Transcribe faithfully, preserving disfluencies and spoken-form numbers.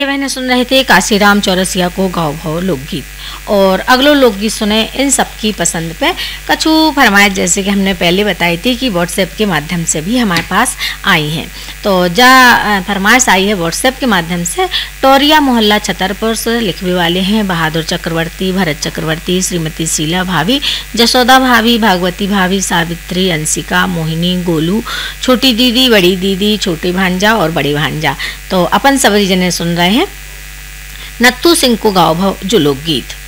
मैंने सुन रहे थे काशीराम चौरसिया को गाँव भाव लोकगीत और अगलो लोकगीत सुने इन सबकी पसंद पे कछु फरमाइश जैसे कि हमने पहले बताई थी कि व्हाट्सएप के माध्यम से भी हमारे पास आई हैं। तो जा फरमाइश आई है व्हाट्सएप के माध्यम से। टोरिया मोहल्ला छतरपुर से लिखने वाले हैं बहादुर चक्रवर्ती, भरत चक्रवर्ती, श्रीमती शीला भाभी, जसोदा भाभी, भागवती भाभी, सावित्री, अंशिका, मोहिनी, गोलू, छोटी दीदी, बड़ी दीदी, छोटी भांजा और बड़ी भांजा। तो अपन सभी जने सुन रहे हैं नत्थू सिंह को गाँव भाव जो लोकगीत।